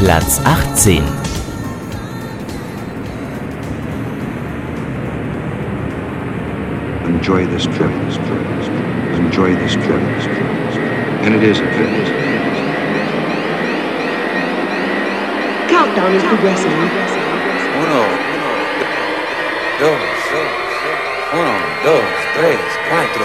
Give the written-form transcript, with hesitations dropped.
Platz 18. Enjoy this trip. Enjoy this trip. And it is a trip. Countdown is progressing. 1, 2, 1, 2, 3, 4.